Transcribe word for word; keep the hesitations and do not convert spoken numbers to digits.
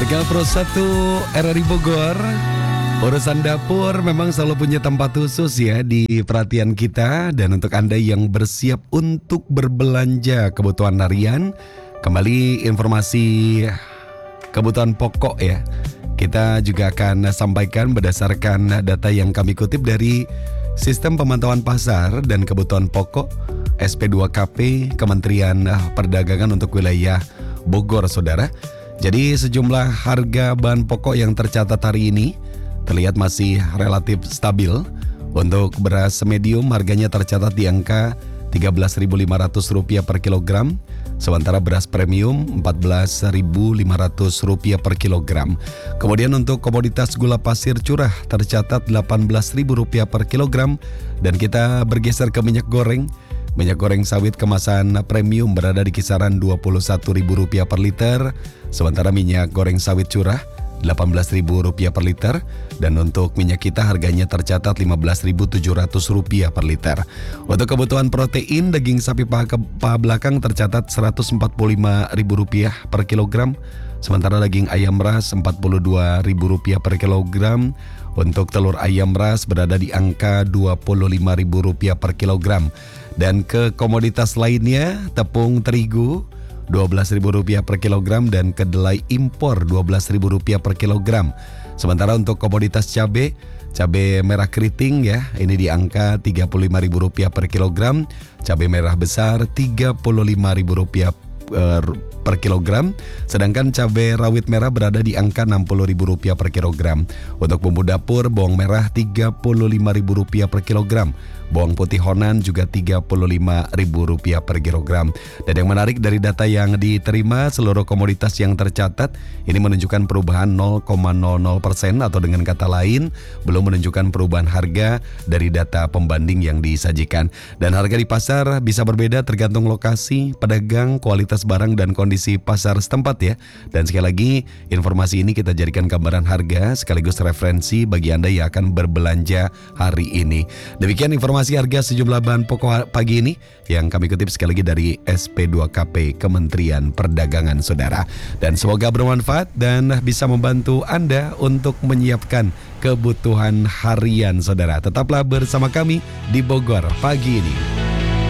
Warga Pro satu R R I Bogor, urusan dapur memang selalu punya tempat khusus ya di perhatian kita. Dan untuk Anda yang bersiap untuk berbelanja kebutuhan harian, kembali informasi kebutuhan pokok ya, kita juga akan sampaikan berdasarkan data yang kami kutip dari Sistem Pemantauan Pasar dan Kebutuhan Pokok S P dua K P Kementerian Perdagangan untuk wilayah Bogor, saudara. Jadi sejumlah harga bahan pokok yang tercatat hari ini terlihat masih relatif stabil. Untuk beras medium harganya tercatat di angka tiga belas ribu lima ratus rupiah per kilogram, sementara beras premium empat belas ribu lima ratus rupiah per kilogram. Kemudian untuk komoditas gula pasir curah tercatat delapan belas ribu rupiah per kilogram. Dan kita bergeser ke minyak goreng. Minyak goreng sawit kemasan premium berada di kisaran dua puluh satu ribu rupiah per liter, sementara minyak goreng sawit curah delapan belas ribu rupiah per liter. Dan untuk minyak kita harganya tercatat lima belas ribu tujuh ratus rupiah per liter. Untuk kebutuhan protein, daging sapi paha, paha belakang tercatat seratus empat puluh lima ribu rupiah per kilogram, sementara daging ayam ras empat puluh dua ribu rupiah per kilogram. Untuk telur ayam ras berada di angka dua puluh lima ribu rupiah per kilogram. Dan ke komoditas lainnya, tepung terigu dua belas ribu rupiah per kilogram dan kedelai impor dua belas ribu rupiah per kilogram. Sementara untuk komoditas cabai, cabai merah keriting ya, ini di angka tiga puluh lima ribu rupiah per kilogram, cabai merah besar tiga puluh lima ribu rupiah per, per kilogram, sedangkan cabai rawit merah berada di angka enam puluh ribu rupiah per kilogram. Untuk bumbu dapur, bawang merah tiga puluh lima ribu rupiah per kilogram. Bawang putih Honan juga tiga puluh lima ribu rupiah per kilogram. Dan yang menarik dari data yang diterima, seluruh komoditas yang tercatat ini menunjukkan perubahan nol koma nol nol persen, atau dengan kata lain belum menunjukkan perubahan harga dari data pembanding yang disajikan. Dan harga di pasar bisa berbeda tergantung lokasi, pedagang, kualitas barang dan kondisi pasar setempat ya. Dan sekali lagi, informasi ini kita jadikan gambaran harga sekaligus referensi bagi Anda yang akan berbelanja hari ini. Demikian informasi harga sejumlah bahan pokok pagi ini yang kami kutip sekali lagi dari S P dua K P Kementerian Perdagangan, saudara. Dan semoga bermanfaat dan bisa membantu Anda untuk menyiapkan kebutuhan harian, saudara. Tetaplah bersama kami di Bogor pagi ini.